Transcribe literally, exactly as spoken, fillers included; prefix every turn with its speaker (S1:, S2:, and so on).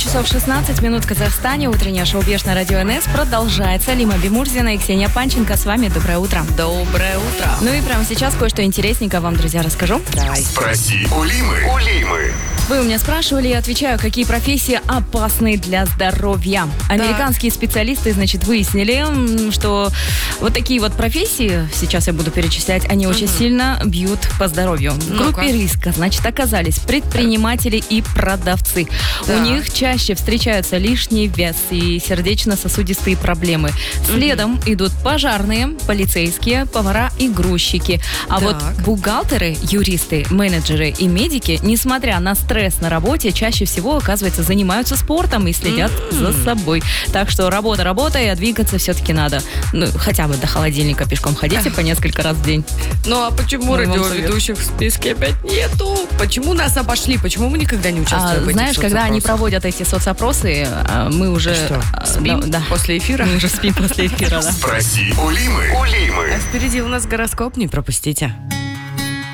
S1: часов шестнадцать минут в Казахстане. Утреннее шоу «Беш» на радио эн эс продолжается. Лима Бимурзина и Ксения Панченко с вами. Доброе утро.
S2: Доброе утро.
S1: Ну и прямо сейчас кое-что интересненькое вам, друзья, расскажу.
S2: Давай.
S3: Спроси у Лимы. У Лимы.
S1: Вы у меня спрашивали, я отвечаю, какие профессии опасны для здоровья. Американские специалисты, значит, выяснили, что вот такие вот профессии, сейчас я буду перечислять, они очень
S2: Мгм.
S1: сильно бьют по здоровью. В
S2: Ну-ка.
S1: группе риска, значит, оказались предприниматели и продавцы.
S2: Так.
S1: У них чаще встречаются лишний вес и сердечно-сосудистые проблемы. Следом идут пожарные, полицейские, повара и грузчики. А
S2: Так.
S1: вот бухгалтеры, юристы, менеджеры и медики, несмотря на стресс на работе, чаще всего, оказывается, занимаются спортом и следят за собой. Так что работа работа, а двигаться все-таки надо. Ну, хотя бы до холодильника пешком ходите по несколько раз в день.
S2: Ну а почему
S1: Мой вам
S2: радиоведущих в списке опять нету? Почему нас обошли? Почему мы никогда не участвуем
S1: А,
S2: в этих
S1: знаешь, когда они
S2: соцопросах?
S1: проводят эти соцопросы, а, мы уже...
S2: Что,
S1: а,
S2: спим
S1: да, да.
S2: после эфира?
S1: Мы уже спим после эфира, да.
S3: Спроси у Лимы. У Лимы.
S2: А впереди у нас гороскоп, не пропустите.